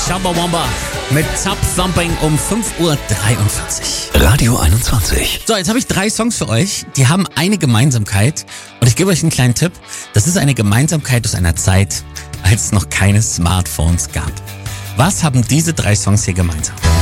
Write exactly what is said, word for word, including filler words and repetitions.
Chumbawamba mit Top Thumping um fünf Uhr dreiundvierzig. Radio einundzwanzig. So, jetzt habe ich drei Songs für euch, die haben eine Gemeinsamkeit und ich gebe euch einen kleinen Tipp. Das ist eine Gemeinsamkeit aus einer Zeit, als es noch keine Smartphones gab. Was haben diese drei Songs hier gemeinsam?